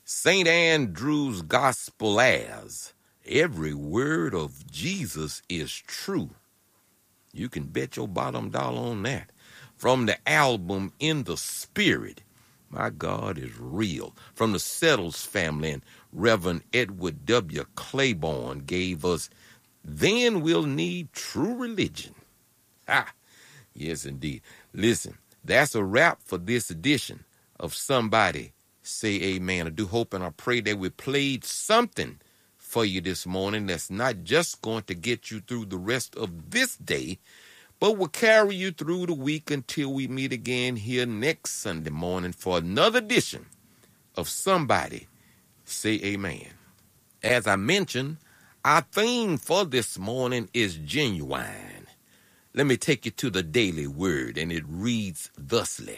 St. Andrew's Gospel as every word of Jesus is true. You can bet your bottom dollar on that. From the album In the Spirit, My God is Real. From the Settles family, and Reverend Edward W. Claiborne gave us Then We'll Need True Religion. Ah, yes indeed. Listen, that's a wrap for this edition of Somebody Say Amen. I do hope and I pray that we played something for you this morning that's not just going to get you through the rest of this day, but will carry you through the week until we meet again here next Sunday morning for another edition of Somebody Say Amen. As I mentioned, our theme for this morning is genuine. Let me take you to the Daily Word, and it reads thusly.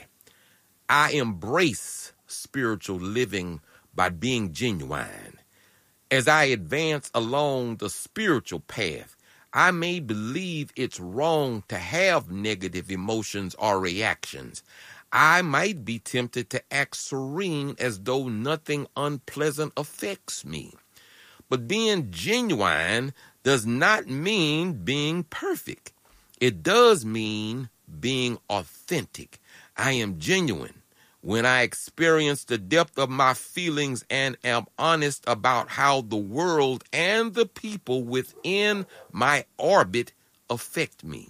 I embrace spiritual living by being genuine. As I advance along the spiritual path, I may believe it's wrong to have negative emotions or reactions. I might be tempted to act serene as though nothing unpleasant affects me. But being genuine does not mean being perfect. It does mean being authentic. I am genuine when I experience the depth of my feelings and am honest about how the world and the people within my orbit affect me.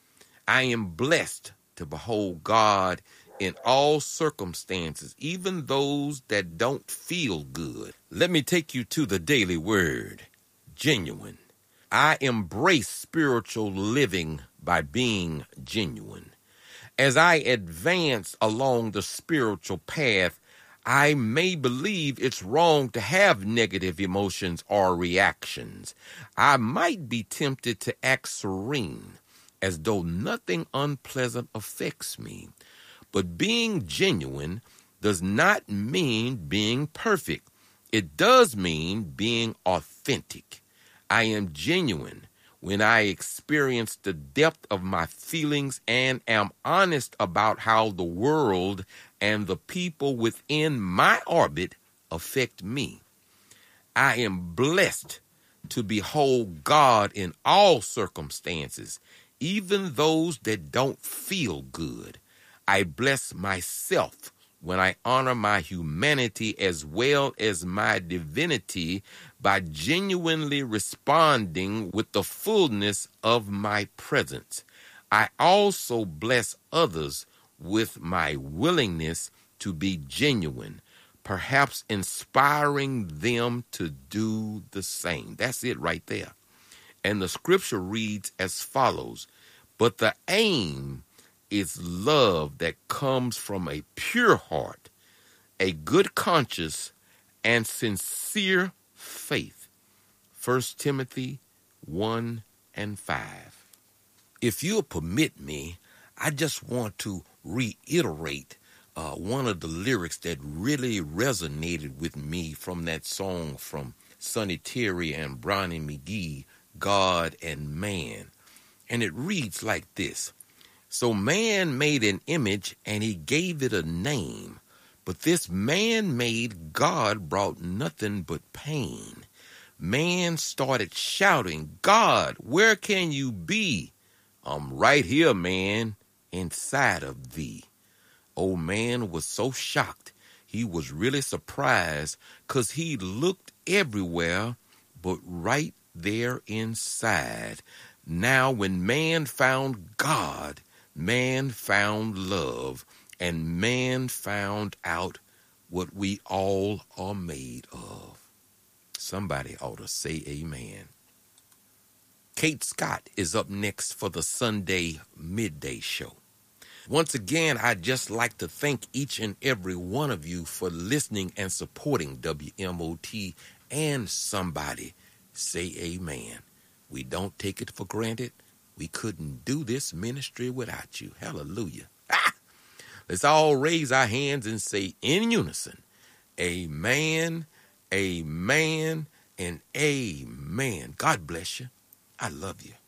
I am blessed to behold God in all circumstances, even those that don't feel good. Let me take you to the Daily Word. Genuine. I embrace spiritual living by being genuine. As I advance along the spiritual path, I may believe it's wrong to have negative emotions or reactions. I might be tempted to act serene, as though nothing unpleasant affects me. But being genuine does not mean being perfect. It does mean being authentic. I am genuine when I experience the depth of my feelings and am honest about how the world and the people within my orbit affect me. I am blessed to behold God in all circumstances, even those that don't feel good. I bless myself when I honor my humanity as well as my divinity by genuinely responding with the fullness of my presence. I also bless others with my willingness to be genuine, perhaps inspiring them to do the same. That's it right there. And the scripture reads as follows, but the aim is love that comes from a pure heart, a good conscience, and sincere faith. 1 Timothy 1 and 5. If you'll permit me, I just want to reiterate one of the lyrics that really resonated with me from that song from Sonny Terry and Brownie McGee, God and Man. And it reads like this. So man made an image and he gave it a name. But this man-made God brought nothing but pain. Man started shouting, God, where can you be? I'm right here, man, inside of thee. Old man was so shocked. He was really surprised because he looked everywhere but right there inside. Now when man found God, man found love, and man found out what we all are made of. Somebody ought to say amen. Kate Scott is up next for the Sunday Midday Show. Once again, I'd just like to thank each and every one of you for listening and supporting WMOT and Somebody Say Amen. We don't take it for granted. We couldn't do this ministry without you. Hallelujah. Let's all raise our hands and say in unison, amen, amen, and amen. God bless you. I love you.